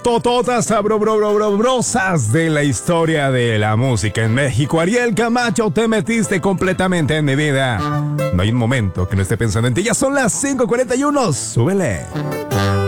tototas brosas de la historia de la música en México. Ariel Camacho, te metiste completamente en mi vida. No hay un momento que no esté pensando en ti. Ya son las 5:41. Súbele.